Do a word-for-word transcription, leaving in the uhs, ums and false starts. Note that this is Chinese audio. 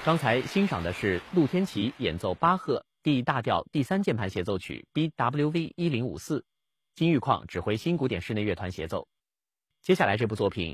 刚才欣赏的是陆天琪演奏巴赫 D 大调第三键盘协奏曲 B W V 一零五四，金玉矿指挥新古典室内乐团协奏。接下来这部作品